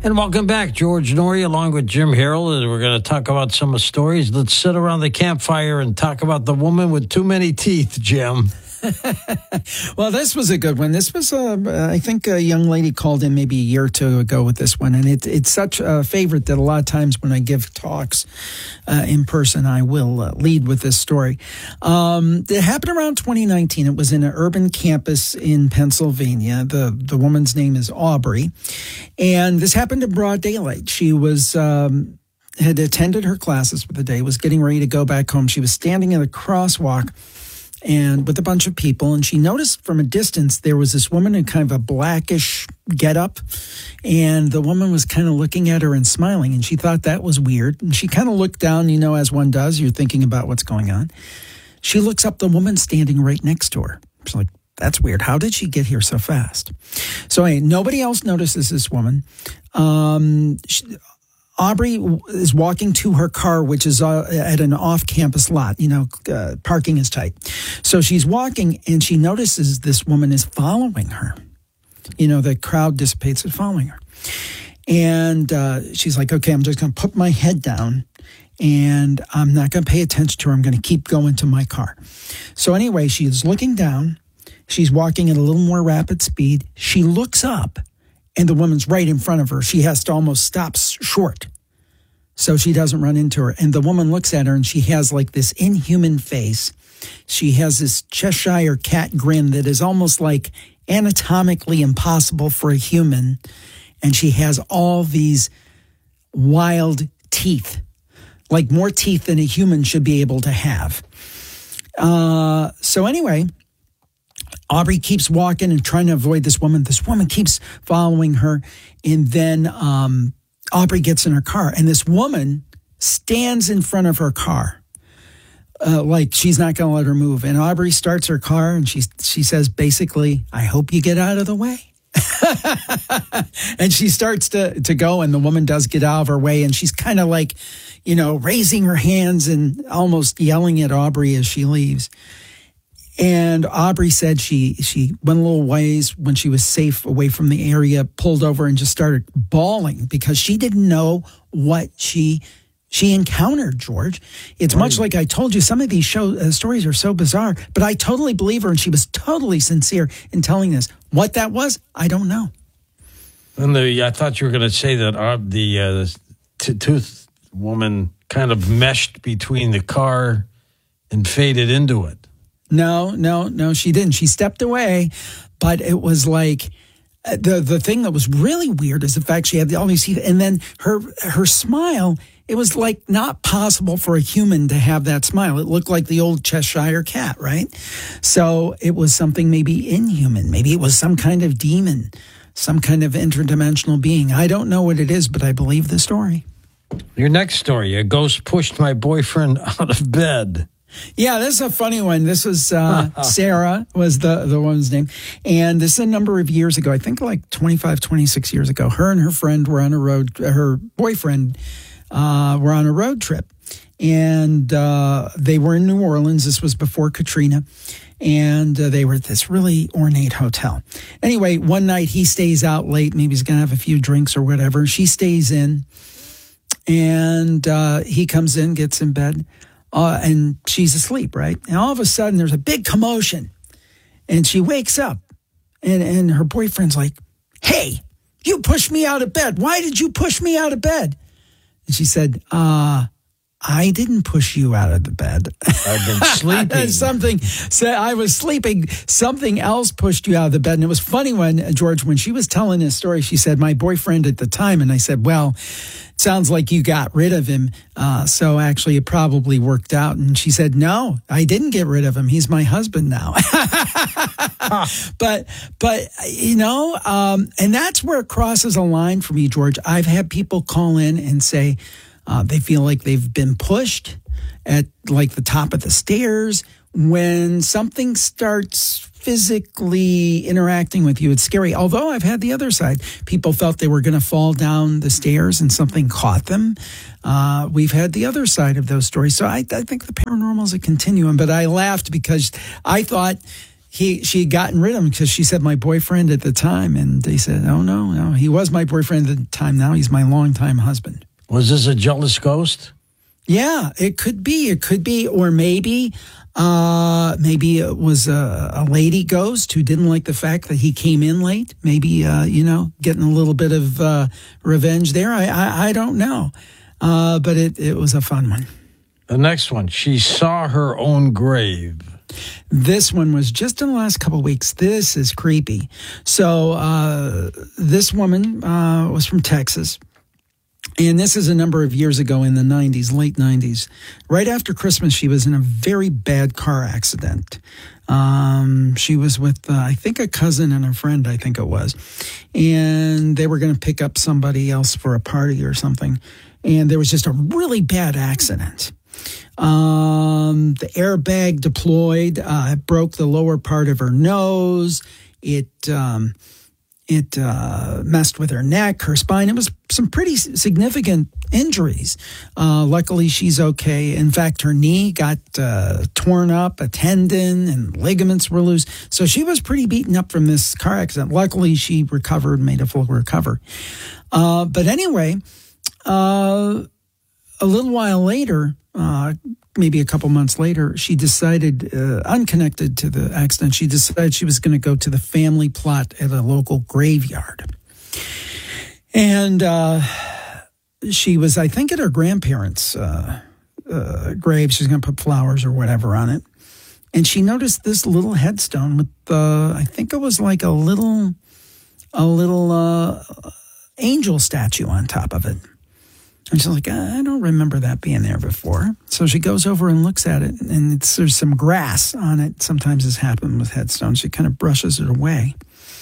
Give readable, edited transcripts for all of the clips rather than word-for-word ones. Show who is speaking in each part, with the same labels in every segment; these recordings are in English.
Speaker 1: And welcome back, George Noory, along with Jim Harold. And we're going to talk about some of the stories. Let's sit around the campfire and talk about the woman with too many teeth, Jim.
Speaker 2: Well, this was a good one. This was, I think a young lady called in maybe a year or two ago with this one. And it's such a favorite that a lot of times when I give talks in person, I will lead with this story. It happened around 2019. It was in an urban campus in Pennsylvania. The woman's name is Aubrey. And this happened in broad daylight. She was... had attended her classes for the day, was getting ready to go back home. She was standing at a crosswalk and with a bunch of people, and she noticed from a distance there was this woman in kind of a blackish getup, and the woman was kind of looking at her and smiling, and she thought that was weird. And she kind of looked down, as one does, you're thinking about what's going on. She looks up, the woman standing right next to her. She's like, that's weird. How did she get here so fast? So anyway, nobody else notices this woman. Aubrey is walking to her car, which is at an off-campus lot. Parking is tight. So she's walking, and she notices this woman is following her. The crowd dissipates and following her. And she's like, okay, I'm just going to put my head down, and I'm not going to pay attention to her. I'm going to keep going to my car. So anyway, she's looking down. She's walking at a little more rapid speed. She looks up, and the woman's right in front of her. She has to almost stop short so she doesn't run into her. And the woman looks at her, and she has like this inhuman face. She has this Cheshire cat grin that is almost like anatomically impossible for a human. And she has all these wild teeth, like more teeth than a human should be able to have. So anyway, Aubrey keeps walking and trying to avoid this woman. This woman keeps following her. And then Aubrey gets in her car. And this woman stands in front of her car. Like she's not going to let her move. And Aubrey starts her car and she says, basically, I hope you get out of the way. And she starts to go, and the woman does get out of her way. And she's kind of like, raising her hands and almost yelling at Aubrey as she leaves. And Aubrey said she went a little ways when she was safe away from the area, pulled over and just started bawling because she didn't know what she encountered, George. It's much like I told you, some of these stories are so bizarre, but I totally believe her, and she was totally sincere in telling this. What that was, I don't know.
Speaker 1: And I thought you were going to say that the tooth woman kind of meshed between the car and faded into it.
Speaker 2: No, she didn't. She stepped away, but it was like the thing that was really weird is the fact she had all these teeth, and then her smile. It was like not possible for a human to have that smile. It looked like the old Cheshire cat, right? So it was something maybe inhuman. Maybe it was some kind of demon, some kind of interdimensional being. I don't know what it is, but I believe the story.
Speaker 1: Your next story: a ghost pushed my boyfriend out of bed.
Speaker 2: Yeah, this is a funny one. This was Sarah was the woman's name. And this is a number of years ago. I think like 25, 26 years ago. Her and her friend were on her boyfriend were on a road trip. And they were in New Orleans. This was before Katrina. And they were at this really ornate hotel. Anyway, one night he stays out late. Maybe he's going to have a few drinks or whatever. She stays in. And he comes in, gets in bed. And she's asleep, right? And all of a sudden, there's a big commotion. And she wakes up. And her boyfriend's like, hey, you pushed me out of bed. Why did you push me out of bed? And she said, I didn't push you out of the bed.
Speaker 1: I've been sleeping.
Speaker 2: I was sleeping. Something else pushed you out of the bed. And it was funny George, when she was telling this story, she said, my boyfriend at the time. And I said, well, it sounds like you got rid of him. So actually it probably worked out. And she said, no, I didn't get rid of him. He's my husband now. But and that's where it crosses a line for me, George. I've had people call in and say, they feel like they've been pushed at like the top of the stairs. When something starts physically interacting with you, it's scary. Although I've had the other side. People felt they were going to fall down the stairs and something caught them. We've had the other side of those stories. So I think the paranormal is a continuum. But I laughed because I thought, she had gotten rid of him because she said my boyfriend at the time, and they said, oh no, he was my boyfriend at the time. Now he's my longtime husband.
Speaker 1: Was this a jealous ghost?
Speaker 2: Yeah, it could be, or maybe it was a lady ghost who didn't like the fact that he came in late. Maybe getting a little bit of revenge there. I don't know, but it was a fun one.
Speaker 1: The next one, she saw her own grave.
Speaker 2: This one was just in the last couple of weeks. This is creepy. So this woman was from Texas. And this is a number of years ago in the 90s, late 90s. Right after Christmas, she was in a very bad car accident. She was with, I think, a cousin and a friend, I think it was. And they were going to pick up somebody else for a party or something. And there was just a really bad accident. The airbag deployed, it broke the lower part of her nose. It messed with her neck, her spine. It was some pretty significant injuries. Luckily, she's okay. In fact, her knee got torn up, a tendon and ligaments were loose. So she was pretty beaten up from this car accident. Luckily, she recovered, made a full recovery. But anyway, a little while later, maybe a couple months later, she decided, unconnected to the accident, she decided she was going to go to the family plot at a local graveyard. And she was, I think, at her grandparents' grave. She's going to put flowers or whatever on it. And she noticed this little headstone with, I think it was like a little angel statue on top of it. And she's like, I don't remember that being there before. So she goes over and looks at it, and there's some grass on it. Sometimes this happens with headstones. She kind of brushes it away.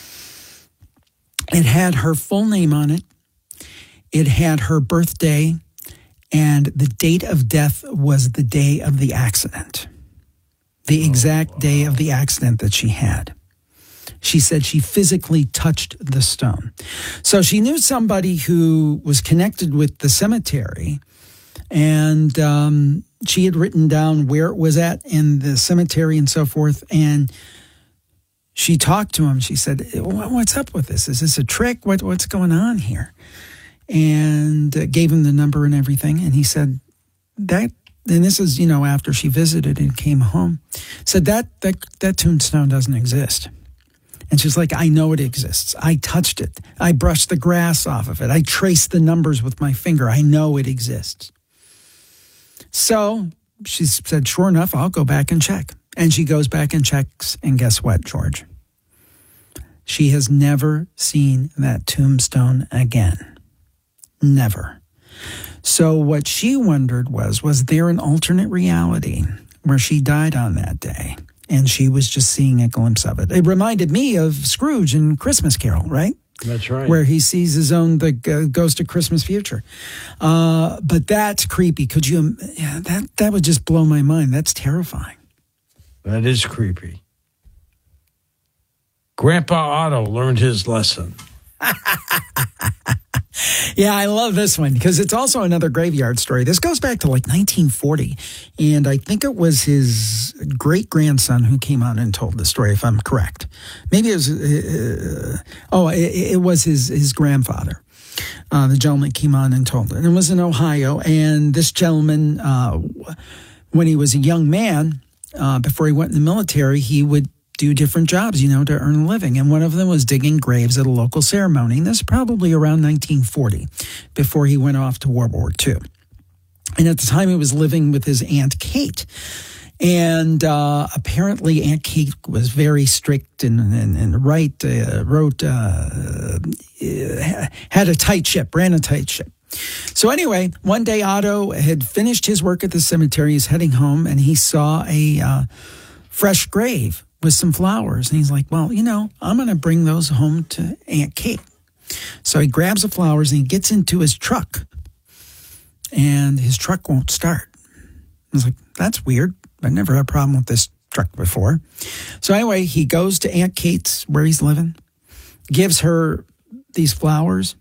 Speaker 2: It had her full name on it. It had her birthday, and the date of death was the day of the accident. The exact day of the accident that she had. She said she physically touched the stone. So she knew somebody who was connected with the cemetery, and she had written down where it was at in the cemetery and so forth. And she talked to him. She said, what's up with this? Is this a trick? What's going on here? And gave him the number and everything. And he said, and this is, after she visited and came home, said that tombstone doesn't exist. And she's like, I know it exists. I touched it. I brushed the grass off of it. I traced the numbers with my finger. I know it exists. So she said, sure enough, I'll go back and check. And she goes back and checks. And guess what, George? She has never seen that tombstone again. Never. So what she wondered was there an alternate reality where she died on that day? And she was just seeing a glimpse of it. It reminded me of Scrooge in Christmas Carol, right?
Speaker 1: That's right.
Speaker 2: Where he sees his own, the ghost of Christmas future. But that's creepy. Could you, that would just blow my mind. That's terrifying.
Speaker 1: That is creepy. Grandpa Otto learned his lesson.
Speaker 2: Yeah, I love this one because it's also another graveyard story. This goes back to like 1940, and I think it was his great-grandson who came on and told the story, if I'm correct. Maybe it was, it was his grandfather. The gentleman came on and told it. And it was in Ohio, and this gentleman, when he was a young man, before he went in the military, he would do different jobs, to earn a living. And one of them was digging graves at a local ceremony. And this is probably around 1940, before he went off to World War II. And at the time, he was living with his Aunt Kate. And apparently, Aunt Kate was very strict and had a tight ship, ran a tight ship. So anyway, one day, Otto had finished his work at the cemetery. He's heading home, and he saw a fresh grave with some flowers. And he's like, well, I'm going to bring those home to Aunt Kate. So he grabs the flowers and he gets into his truck. And his truck won't start. I was like, that's weird. I've never had a problem with this truck before. So anyway, he goes to Aunt Kate's where he's living, gives her these flowers.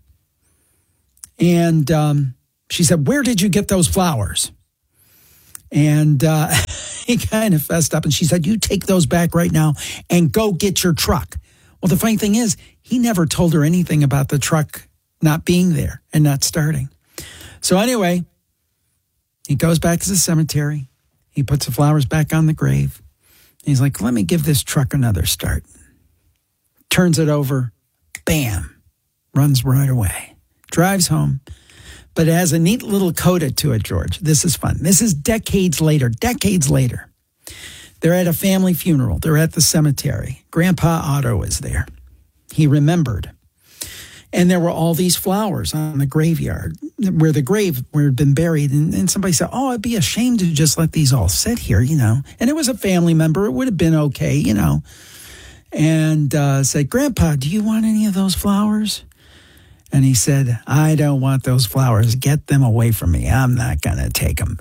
Speaker 2: And she said, where did you get those flowers? And he kind of fessed up, and she said, you take those back right now and go get your truck. Well, the funny thing is, he never told her anything about the truck not being there and not starting. So anyway, he goes back to the cemetery. He puts the flowers back on the grave. He's like, let me give this truck another start. Turns it over. Bam. Runs right away. Drives home. But it has a neat little coda to it, George. This is fun. This is decades later. They're at a family funeral. They're at the cemetery. Grandpa Otto is there. He remembered. And there were all these flowers on the graveyard where the grave had been buried. And somebody said, oh, it'd be a shame to just let these all sit here, you know. And it was a family member. It would have been okay, you know. And said, Grandpa, do you want any of those flowers? And he said, I don't want those flowers. Get them away from me. I'm not going to take them.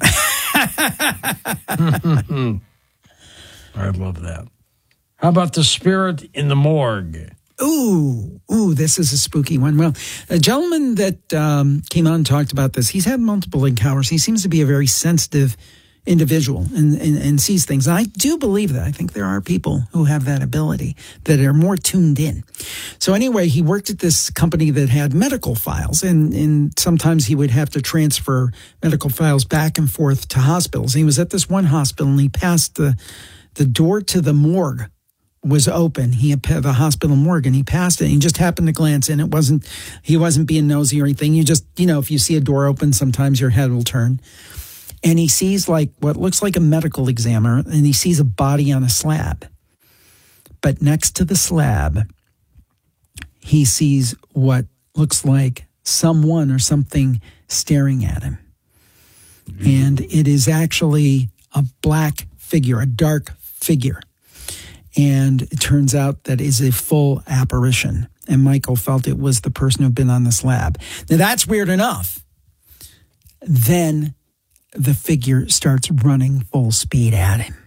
Speaker 1: I love that. How about the spirit in the morgue?
Speaker 2: Ooh, this is a spooky one. Well, a gentleman that came on and talked about this, he's had multiple encounters. He seems to be a very sensitive individual and sees things. And I do believe that. I think there are people who have that ability that are more tuned in. So anyway, he worked at this company that had medical files, and sometimes he would have to transfer medical files back and forth to hospitals. He was at this one hospital, and he passed the door to the morgue was open. He had the hospital morgue, and he passed it. And he just happened to glance in. He wasn't being nosy or anything. You just, you know, if you see a door open, sometimes your head will turn. And he sees like what looks like a medical examiner, and he sees a body on a slab. But next to the slab, he sees what looks like someone or something staring at him. Mm-hmm. And it is actually a black figure, a dark figure. And it turns out that is a full apparition. And Michael felt it was the person who'd been on the slab. Now, that's weird enough. Then the figure starts running full speed at him.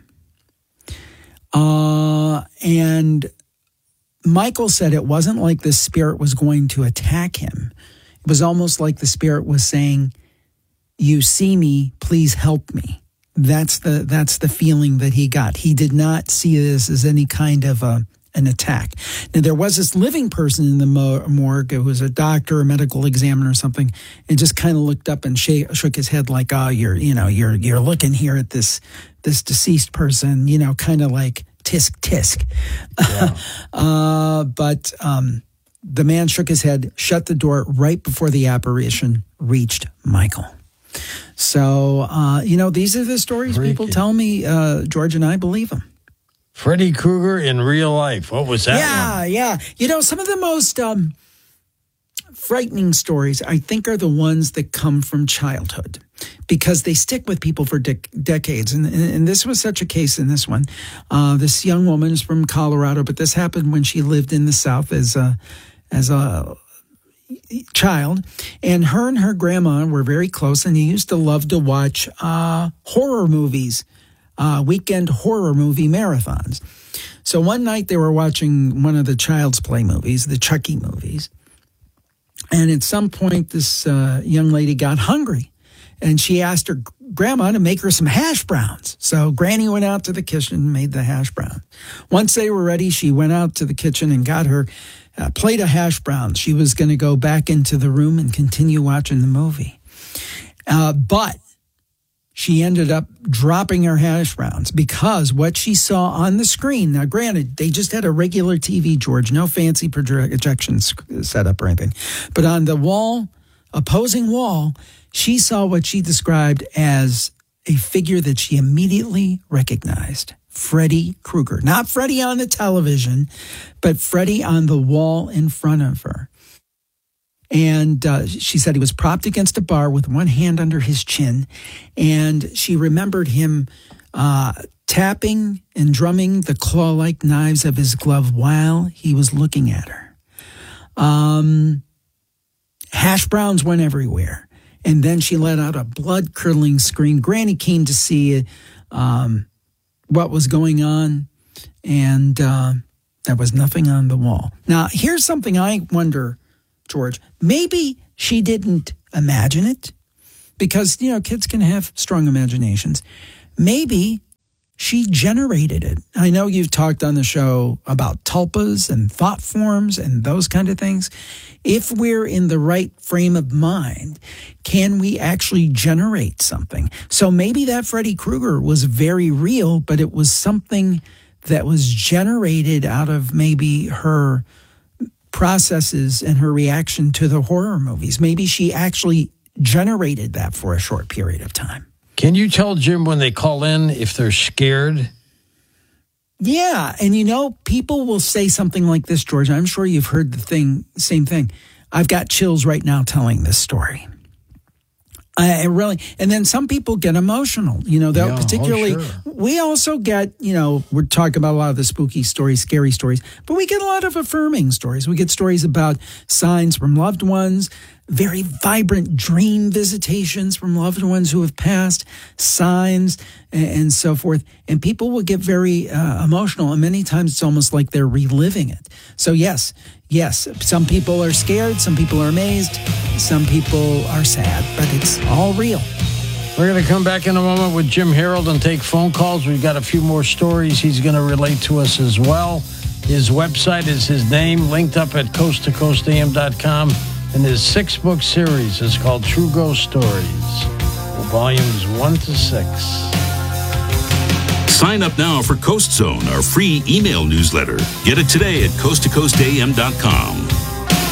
Speaker 2: And Michael said it wasn't like the spirit was going to attack him. It was almost like the spirit was saying, you see me, please help me. That's the feeling that he got. He did not see this as any kind of an attack. Now, there was this living person in the morgue who was a doctor, a medical examiner or something, and just kind of looked up and shook his head like, oh, you're looking here at this deceased person, you know, kind of like tisk tisk. Yeah. But the man shook his head, shut the door right before the apparition reached Michael. So, these are the stories people tell me, George, and I believe them.
Speaker 1: Freddy Krueger in real life. What was that one?
Speaker 2: Yeah. You know, some of the most frightening stories, I think, are the ones that come from childhood because they stick with people for decades. And this was such a case in this one. This young woman is from Colorado, but this happened when she lived in the South as a child, and her grandma were very close, and he used to love to watch horror movies, weekend horror movie marathons. So one night they were watching one of the Child's Play movies, the Chucky movies, and at some point this young lady got hungry, and she asked her grandma to make her some hash browns. So Granny went out to the kitchen and made the hash browns. Once they were ready, she went out to the kitchen and got her a plate of hash browns. She was going to go back into the room and continue watching the movie. But she ended up dropping her hash browns because what she saw on the screen, now granted, they just had a regular TV, George, no fancy projections set up or anything. But on the wall, opposing wall, she saw what she described as a figure that she immediately recognized. Freddy Krueger. Not Freddy on the television, but Freddy on the wall in front of her. And she said he was propped against a bar with one hand under his chin. And she remembered him tapping and drumming the claw-like knives of his glove while he was looking at her. Hash browns went everywhere. And then she let out a blood-curdling scream. Granny came to see what was going on, and there was nothing on the wall. Now, here's something I wonder, George. Maybe she didn't imagine it, because, you know, kids can have strong imaginations. Maybe She generated it. I know you've talked on the show about tulpas and thought forms and those kind of things. If we're in the right frame of mind, can we actually generate something? So maybe that Freddy Krueger was very real, but it was something that was generated out of maybe her processes and her reaction to the horror movies. Maybe she actually generated that for a short period of time.
Speaker 1: Can you tell, Jim, when they call in if they're scared?
Speaker 2: Yeah, and people will say something like this, George. I'm sure you've heard the same thing. I've got chills right now telling this story. I really, and then some people get emotional, they'll particularly, we also get, we're talking about a lot of the spooky stories, scary stories, but we get a lot of affirming stories. We get stories about signs from loved ones, very vibrant dream visitations from loved ones who have passed, signs and so forth. And people will get very emotional. And many times it's almost like they're reliving it. So yes, some people are scared. Some people are amazed. Some people are sad, but it's all real.
Speaker 1: We're going to come back in a moment with Jim Harold and take phone calls. We've got a few more stories he's going to relate to us as well. His website is his name, linked up at coasttocoastam.com. And his 6-book series is called True Ghost Stories, volumes 1 to 6.
Speaker 3: Sign up now for Coast Zone, our free email newsletter. Get it today at coasttocoastam.com.